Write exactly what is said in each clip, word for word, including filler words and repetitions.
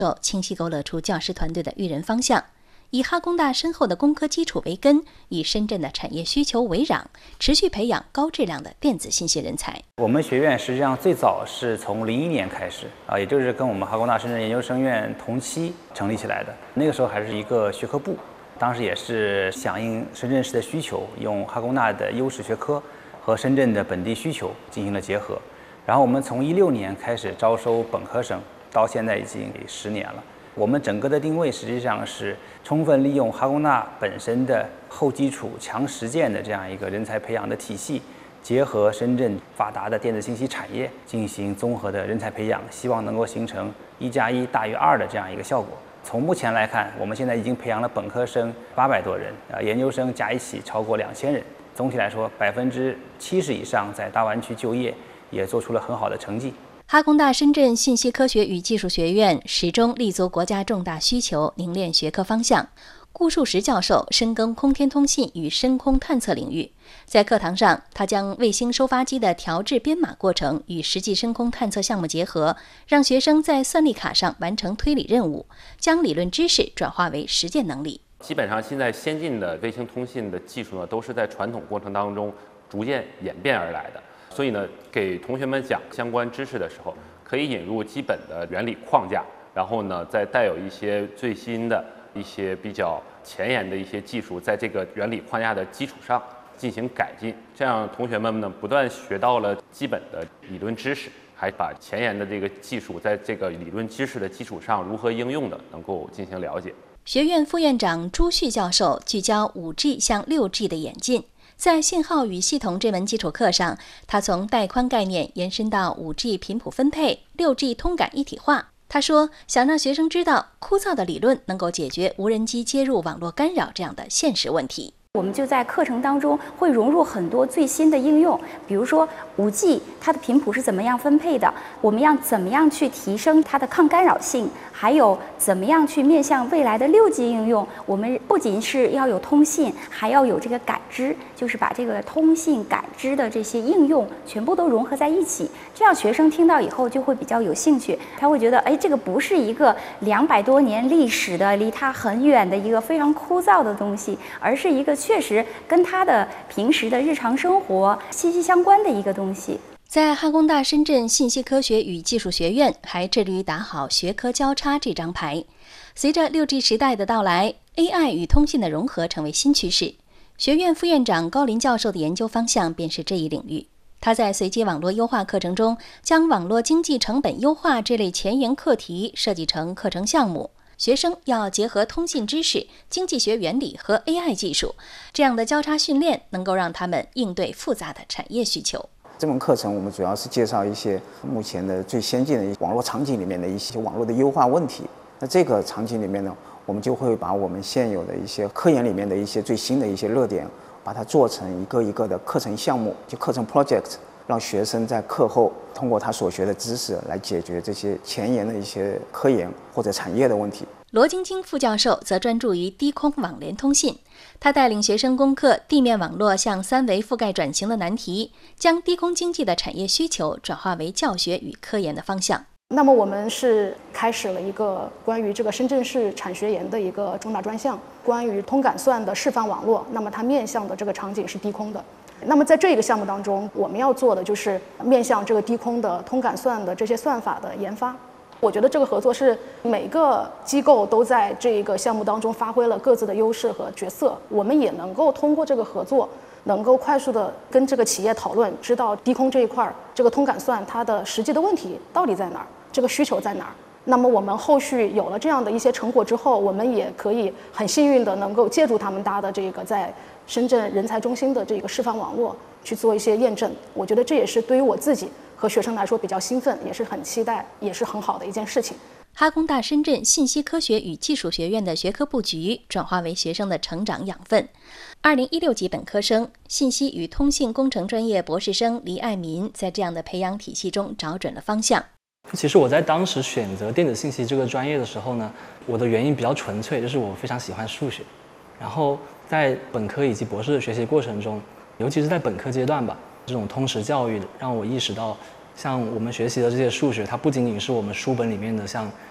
清晰勾勒出教师团队的育人方向。以哈工大深厚的工科基础为根，以深圳的产业需求为壤，持续培养高质量的电子信息人才。 我们学院实际上最早是从零一年开始啊，也就是跟我们哈工大深圳研究生院同期成立起来的。那个时候还是一个学科部，当时也是响应深圳市的需求，用哈工大的优势学科和深圳的本地需求进行了结合。然后我们从一六年开始招收本科生，到现在已经十年了。我们整个的定位实际上是充分利用哈工大本身的厚基础、强实践的这样一个人才培养的体系，结合深圳发达的电子信息产业进行综合的人才培养，希望能够形成一加一大于二的这样一个效果。从目前来看，我们现在已经培养了本科生八百多人，啊，研究生加一起超过两千人。总体来说，百分之七十以上在大湾区就业，也做出了很好的成绩。 哈工大深圳信息科学与技术学院始终立足国家重大需求，凝练学科方向。顾树石教授深耕空天通信与深空探测领域，在课堂上，他将卫星收发机的调制编码过程与实际深空探测项目结合，让学生在算力卡上完成推理任务，将理论知识转化为实践能力。 基本上，现在先进的卫星通信的技术呢，都是在传统过程当中逐渐演变而来的。所以呢，给同学们讲相关知识的时候，可以引入基本的原理框架，然后呢，再带有一些最新的一些比较前沿的一些技术，在这个原理框架的基础上进行改进。这样同学们呢，不但学到了基本的理论知识，还把前沿的这个技术在这个理论知识的基础上如何应用的，能够进行了解。 学院副院长朱旭教授聚焦 五 G 向 六 G 的演进。在信号与系统这门基础课上，他从带宽概念延伸到 五 G 频谱分配、六 G 通感一体化。他说，想让学生知道枯燥的理论能够解决无人机接入网络干扰这样的现实问题。 我们就在课程当中会融入很多最新的应用，比如说 五 G 它的频谱是怎么样分配的，我们要怎么样去提升它的抗干扰性，还有怎么样去面向未来的 六 G 应用。我们不仅是要有通信，还要有这个感知，就是把这个通信感知的这些应用全部都融合在一起，这样学生听到以后就会比较有兴趣，他会觉得哎，这个不是一个两百多年历史的离他很远的一个非常枯燥的东西，而是一个确实跟他的平时的日常生活息息相关的一个东西。 在哈工大深圳信息科学与技术学院还致力于打好学科交叉这张牌。随着 六 G 时代的到来， A I 与通信的融合成为新趋势。学院副院长高林教授的研究方向便是这一领域。他在随机网络优化课程中，将网络经济成本优化这类前沿课题设计成课程项目。学生要结合通信知识、经济学原理和 A I 技术，这样的交叉训练能够让他们应对复杂的产业需求。 这门课程我们主要是介绍一些目前的最先进的网络场景里面的一些网络的优化问题。那这个场景里面呢，我们就会把我们现有的一些科研里面的一些最新的一些热点，把它做成一个一个的课程项目，就课程 project， 让学生在课后通过他所学的知识来解决这些前沿的一些科研或者产业的问题。 罗晶晶副教授则专注于低空网联通信，他带领学生攻克地面网络向三维覆盖转型的难题，将低空经济的产业需求转化为教学与科研的方向。 那么我们是开始了一个关于这个深圳市产学研的一个重大专项，关于通感算的示范网络，那么它面向的这个场景是低空的。那么在这个项目当中，我们要做的就是面向这个低空的通感算的这些算法的研发。我觉得这个合作是每个机构都在这个项目当中发挥了各自的优势和角色，我们也能够通过这个合作，能够快速的跟这个企业讨论，知道低空这一块这个通感算它的实际的问题到底在哪儿，这个需求在哪儿。那么我们后续有了这样的一些成果之后，我们也可以很幸运的能够借助他们搭的这个在深圳人才中心的这个示范网络去做一些验证。我觉得这也是对于我自己和学生来说比较兴奋，也是很期待，也是很好的一件事情。 哈工大深圳信息科学与技术学院的学科布局转化为学生的成长养分。二零一六级本科生、信息与通信工程专业博士生黎爱民在这样的培养体系中找准了方向。 其实我在当时选择电子信息这个专业的时候呢，我的原因比较纯粹，就是我非常喜欢数学。然后在本科以及博士的学习过程中，尤其是在本科阶段吧，这种通识教育让我意识到，像我们学习的这些数学，它不仅仅是我们书本里面的像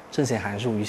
正弦函数与